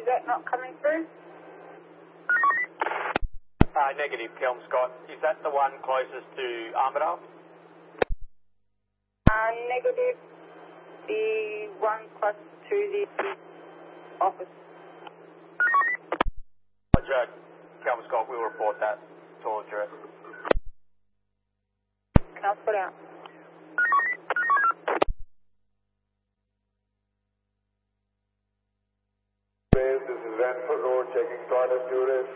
that not coming through? Negative, Kelm Scott. Is that the one closest to Armidale? Negative. The one close to the office. Roger, Kelm Scott, we'll report that to all address. Can I put out? This is Ranford Road, checking toilet tourist.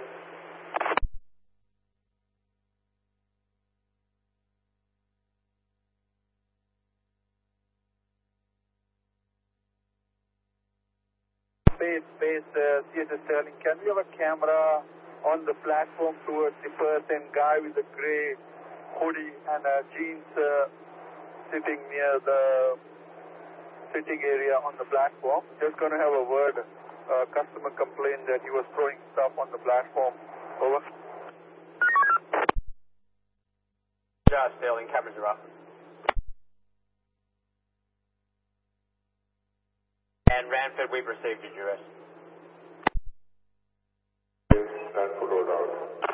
Space, Theatre Sterling, can we have a camera on the platform towards the person, guy with the grey hoodie and jeans sitting near the sitting area on the platform? Just going to have a word. Customer complained that he was throwing stuff on the platform. Over. Just Sterling, cameras are up. And Ranford, we've received your address. Ranford Road out.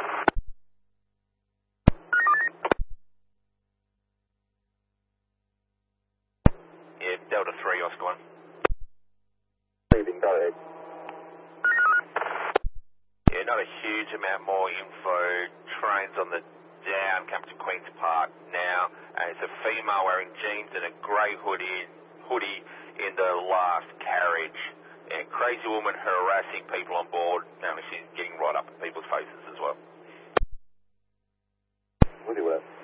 Yeah, Delta 3, Oscar 1. Leading Delta 8. Yeah, not a huge amount more info. Trains on the down, comes to Queen's Park now. And it's a female wearing jeans and a grey hoodie in the last carriage. And crazy woman harassing people on board. Apparently she's getting right up in people's faces as well. What do you want?